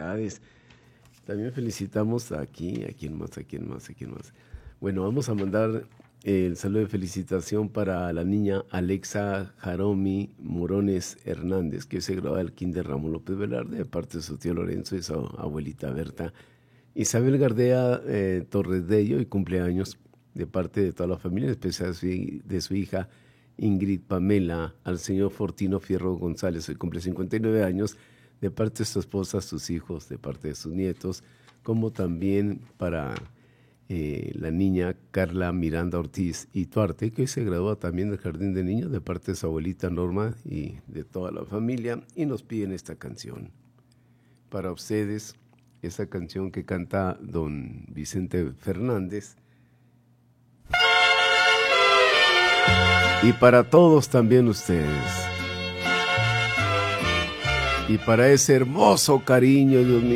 felicidades. También felicitamos a quién más. Bueno, vamos a mandar el saludo de felicitación para la niña Alexa Jaromi Morones Hernández, que se graduó del Kinder Ramón López Velarde, de parte de su tío Lorenzo y su abuelita Berta. Isabel Gardea Torres Dello, y cumpleaños de parte de toda la familia, en especial de su hija Ingrid Pamela, al señor Fortino Fierro González, hoy cumple 59 años, de parte de su esposa, sus hijos, de parte de sus nietos, como también para la niña Carla Miranda Ortiz y Tuarte, que hoy se gradúa también del Jardín de Niños, de parte de su abuelita Norma y de toda la familia, y nos piden esta canción. Para ustedes, esa canción que canta don Vicente Fernández, y para todos también ustedes. Y para ese hermoso cariño, Dios mío.